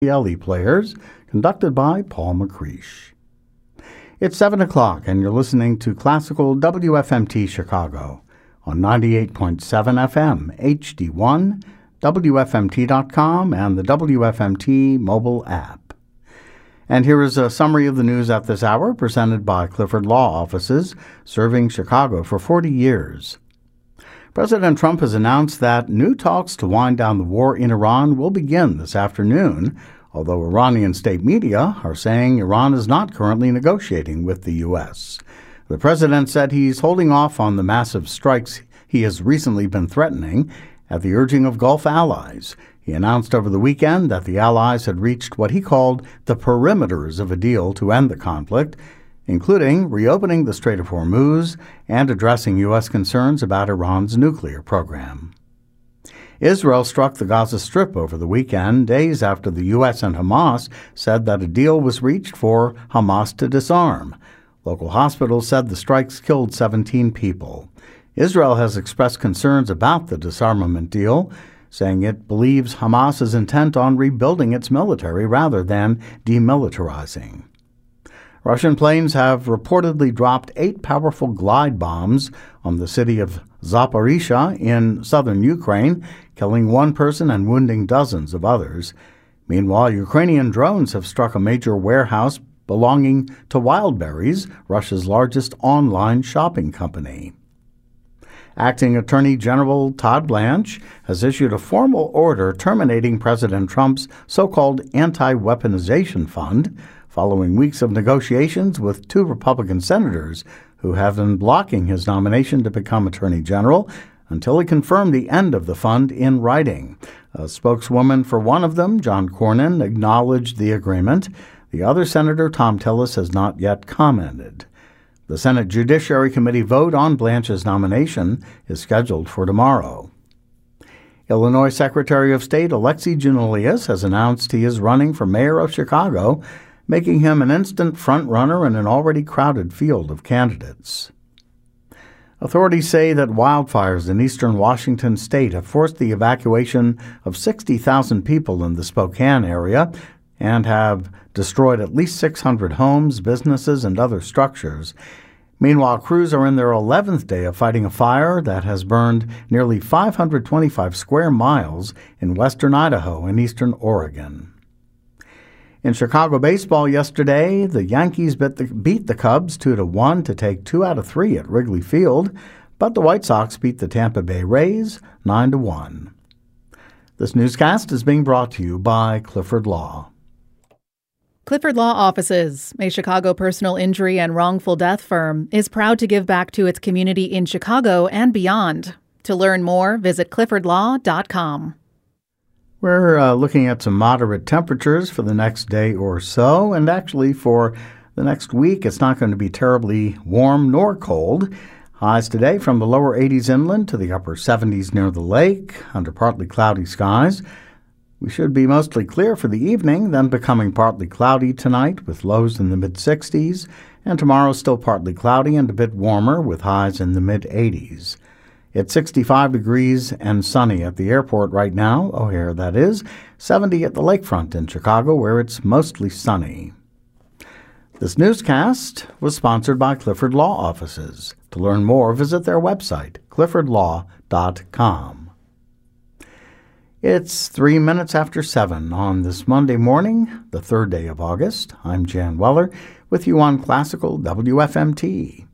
LE Players, conducted by Paul McCreesh. It's 7 o'clock, and you're listening to Classical WFMT Chicago on 98.7 FM, HD1, WFMT.com, and the WFMT mobile app. And here is a summary of the news at this hour, presented by Clifford Law Offices, serving Chicago for 40 years. President Trump has announced that new talks to wind down the war in Iran will begin this afternoon, although Iranian state media are saying Iran is not currently negotiating with the U.S. The president said he's holding off on the massive strikes he has recently been threatening at the urging of Gulf allies. He announced over the weekend that the allies had reached what he called the perimeters of a deal to end the conflict, including reopening the Strait of Hormuz and addressing U.S. concerns about Iran's nuclear program. Israel struck the Gaza Strip over the weekend, days after the U.S. and Hamas said that a deal was reached for Hamas to disarm. Local hospitals said the strikes killed 17 people. Israel has expressed concerns about the disarmament deal, saying it believes Hamas is intent on rebuilding its military rather than demilitarizing. Russian planes have reportedly dropped 8 powerful glide bombs on the city of Zaporizhzhia in southern Ukraine, killing 1 person and wounding dozens of others. Meanwhile, Ukrainian drones have struck a major warehouse belonging to Wildberries, Russia's largest online shopping company. Acting Attorney General Todd Blanche has issued a formal order terminating President Trump's so-called anti-weaponization fund, following weeks of negotiations with 2 Republican senators who have been blocking his nomination to become Attorney General until he confirmed the end of the fund in writing. A spokeswoman for one of them, John Cornyn, acknowledged the agreement. The other senator, Thom Tillis, has not yet commented. The Senate Judiciary Committee vote on Blanche's nomination is scheduled for tomorrow. Illinois Secretary of State Alexei Giannoulias has announced he is running for mayor of Chicago, making him an instant front-runner in an already crowded field of candidates. Authorities say that wildfires in eastern Washington state have forced the evacuation of 60,000 people in the Spokane area and have destroyed at least 600 homes, businesses, and other structures. Meanwhile, crews are in their 11th day of fighting a fire that has burned nearly 525 square miles in western Idaho and eastern Oregon. In Chicago baseball yesterday, the Yankees beat the Cubs 2-1 to take 2 out of 3 at Wrigley Field, but the White Sox beat the Tampa Bay Rays 9-1. This newscast is being brought to you by Clifford Law. Clifford Law Offices, a Chicago personal injury and wrongful death firm, is proud to give back to its community in Chicago and beyond. To learn more, visit cliffordlaw.com. We're looking at some moderate temperatures for the next day or so, and actually for the next week, it's not going to be terribly warm nor cold. Highs today from the lower 80s inland to the upper 70s near the lake, under partly cloudy skies. We should be mostly clear for the evening, then becoming partly cloudy tonight with lows in the mid-60s, and tomorrow still partly cloudy and a bit warmer with highs in the mid-80s. It's 65 degrees and sunny at the airport right now, O'Hare that is, 70 at the lakefront in Chicago where it's mostly sunny. This newscast was sponsored by Clifford Law Offices. To learn more, visit their website, cliffordlaw.com. It's 3 minutes after 7 on this Monday morning, the 3rd day of August. I'm Jan Weller with you on Classical WFMT.